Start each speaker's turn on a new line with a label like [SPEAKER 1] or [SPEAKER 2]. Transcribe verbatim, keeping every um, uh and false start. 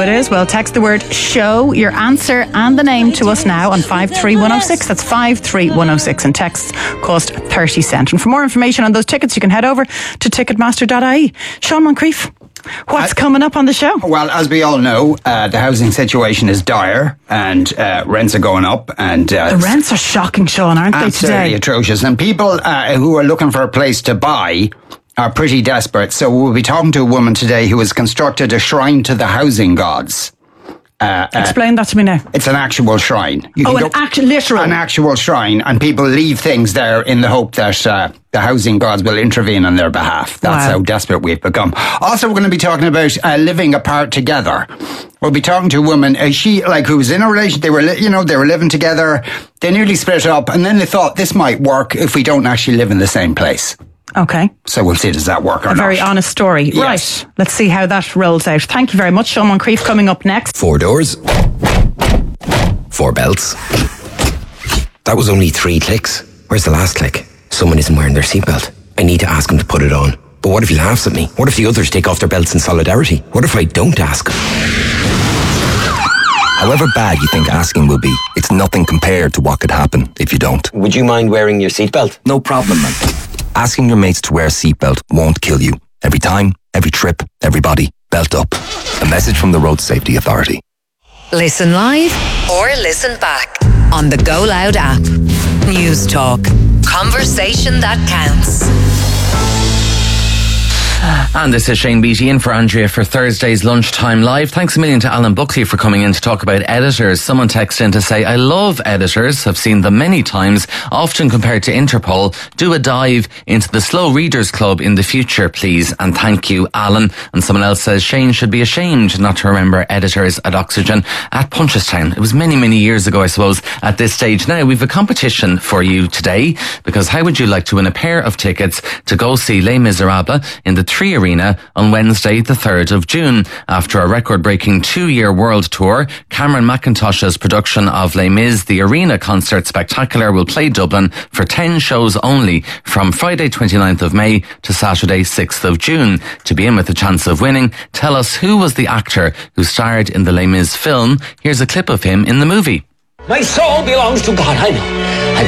[SPEAKER 1] it is. Well, text the word show, your answer and the name to us now on five three one oh six. That's five three one oh six, and texts cost thirty cents. And for more information on those tickets, you can head over to ticketmaster dot I E. Sean Moncrief, what's uh, coming up on the show?
[SPEAKER 2] Well, as we all know, uh, the housing situation is dire, and uh, rents are going up. And uh,
[SPEAKER 1] the rents are shocking, Sean, aren't they, today?
[SPEAKER 2] Absolutely atrocious. And people uh, who are looking for a place to buy are pretty desperate. So we'll be talking to a woman today who has constructed a shrine to the housing gods. Uh,
[SPEAKER 1] Explain uh, that to me now.
[SPEAKER 2] It's an actual shrine.
[SPEAKER 1] You oh, an actual, literal?
[SPEAKER 2] An actual shrine, and people leave things there in the hope that uh, the housing gods will intervene on their behalf. That's wow. how desperate we've become. Also, we're going to be talking about uh, living apart together. We'll be talking to a woman, uh, she, like, who was in a relationship, they were, li- you know, they were living together, they nearly split up, and then they thought this might work if we don't actually live in the same place.
[SPEAKER 1] Okay.
[SPEAKER 2] So we'll see, does that work or
[SPEAKER 1] not? A very honest story.
[SPEAKER 2] Yes.
[SPEAKER 1] Right. Let's see how that rolls out. Thank you very much. Sean Moncrief coming up next.
[SPEAKER 3] Four doors. Four belts. That was only three clicks. Where's the last click? Someone isn't wearing their seatbelt. I need to ask him to put it on. But what if he laughs at me? What if the others take off their belts in solidarity? What if I don't ask?
[SPEAKER 4] However bad you think asking will be, it's nothing compared to what could happen if you don't.
[SPEAKER 3] Would you mind wearing your seatbelt?
[SPEAKER 4] No problem, man. Asking your mates to wear a seatbelt won't kill you. Every time, every trip, everybody, belt up. A message from the Road Safety Authority.
[SPEAKER 5] Listen live or listen back on the Go Loud app. News Talk. Conversation that counts.
[SPEAKER 6] And this is Shane Beattie in for Andrea for Thursday's Lunchtime Live. Thanks a million to Alan Buckley for coming in to talk about editors. Someone texted in to say, I love editors. I've seen them many times, often compared to Interpol. Do a dive into the Slow Readers Club in the future, please. And thank you, Alan. And someone else says, Shane should be ashamed not to remember editors at Oxygen at Punchestown. It was many, many years ago, I suppose, at this stage. Now, we've a competition for you today, because how would you like to win a pair of tickets to go see Les Miserables in the Three Arena on Wednesday, the third of June. After a record-breaking two-year world tour, Cameron McIntosh's production of Les Mis, the Arena Concert Spectacular, will play Dublin for ten shows only from Friday twenty-ninth of May to Saturday sixth of June. To be in with a chance of winning, tell us who was the actor who starred in the Les Mis film. Here's a clip of him in the movie.
[SPEAKER 7] My soul belongs to God, I know.